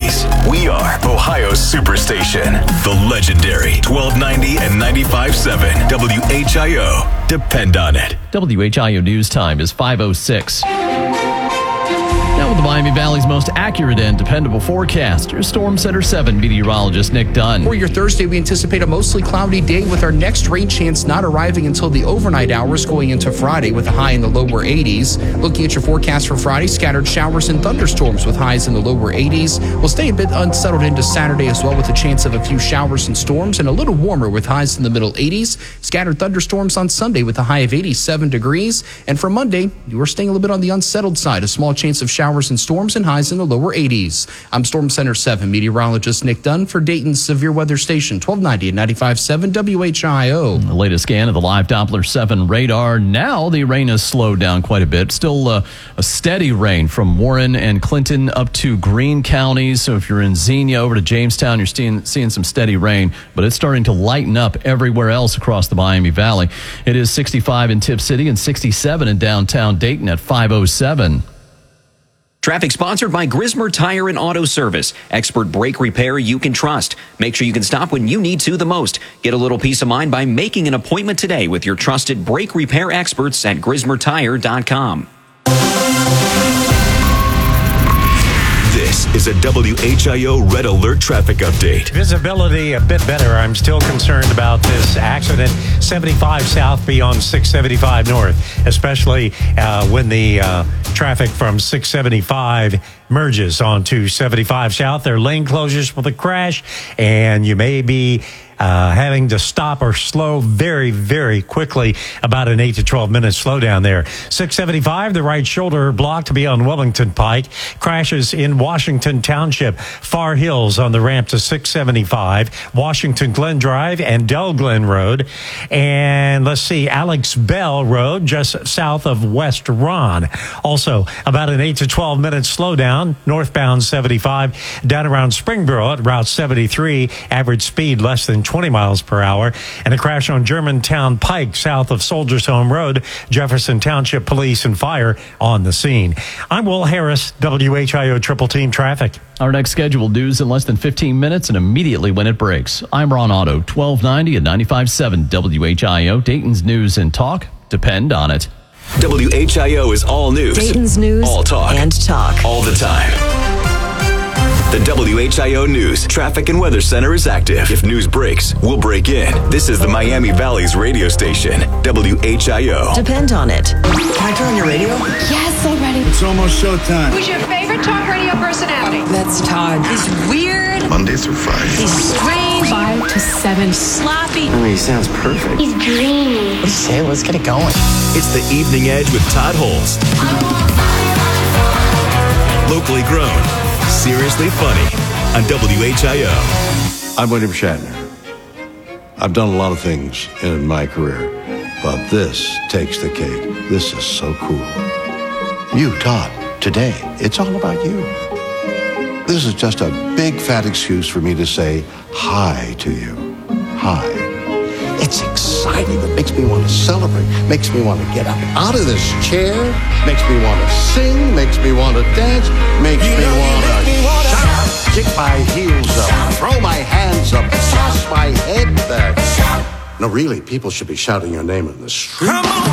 80s. We are Ohio's Superstation. The legendary 1290 and 95.7 WHIO. Depend on it. WHIO News Time is 5:06. Now with the Miami Valley's most accurate and dependable forecast, your Storm Center 7 meteorologist Nick Dunn. For your Thursday, we anticipate a mostly cloudy day with our next rain chance not arriving until the overnight hours going into Friday with a high in the lower 80s. Looking at your forecast for Friday, scattered showers and thunderstorms with highs in the lower 80s. We'll stay a bit unsettled into Saturday as well with a chance of a few showers and storms and a little warmer with highs in the middle 80s. Scattered thunderstorms on Sunday with a high of 87 degrees. And for Monday, we're staying a little bit on the unsettled side. A small chance of showers and storms and highs in the lower 80s. I'm Storm Center 7 meteorologist Nick Dunn for Dayton's Severe Weather Station, 1290 and 95.7 WHIO. The latest scan of the live Doppler 7 radar. Now the rain has slowed down quite a bit. Still a steady rain from Warren and Clinton up to Greene counties. So if you're in Xenia over to Jamestown, you're seeing some steady rain, but it's starting to lighten up everywhere else across the Miami Valley. It is 65 in Tipp City and 67 in downtown Dayton at 5:07. Traffic sponsored by Grismer Tire and Auto Service. Expert brake repair you can trust. Make sure you can stop when you need to the most. Get a little peace of mind by making an appointment today with your trusted brake repair experts at GrismerTire.com. This is a WHIO Red Alert traffic update. Visibility a bit better. I'm still concerned about this accident 75 south beyond 675 north, especially when the traffic from 675 merges onto 75 south. There are lane closures for the crash, and you may be having to stop or slow very, very quickly. About an 8 to 12 minute slowdown there. 675, the right shoulder blocked beyond Wellington Pike. Crashes in Washington Township. Far Hills on the ramp to 675. Washington Glen Drive and Del Glen Road. And let's see, Alex Bell Road just south of West Ron. Also, about an 8 to 12 minute slowdown. Northbound 75 down around Springboro at Route 73. Average speed less than 20 miles per hour, and a crash on Germantown Pike south of Soldiers Home Road. Jefferson Township Police and Fire on the scene. I'm Will Harris, WHIO Triple Team Traffic. Our next scheduled news in less than 15 minutes and immediately when it breaks. I'm Ron Otto, 1290 and 95.7 WHIO, Dayton's News and Talk. Depend on it. WHIO is all news. Dayton's News all talk. And talk. All the time. The WHIO News Traffic and Weather Center is active. If news breaks, we'll break in. This is the Miami Valley's radio station, WHIO. Depend on it. Can I turn on your radio? Yes, already. It's almost showtime. Who's your favorite talk radio personality? That's Todd. He's weird. Monday through Friday. He's strange. 5 to 7. Sloppy. I mean, he sounds perfect. He's dreamy. Let's say, let's get it going. It's the Evening Edge with Todd Holmes. Locally grown, seriously funny on WHIO. I'm William Shatner. I've done a lot of things in my career, but this takes the cake. This is so cool. You, Todd, today, it's all about you. This is just a big fat excuse for me to say hi to you. Hi. It's exciting. It makes me want to celebrate. Makes me want to get up out of this chair. Makes me want to sing. Makes me want to dance. Makes me want to shout. Kick my heels up. Throw my hands up. Toss my head back. No, really, people should be shouting your name in the street.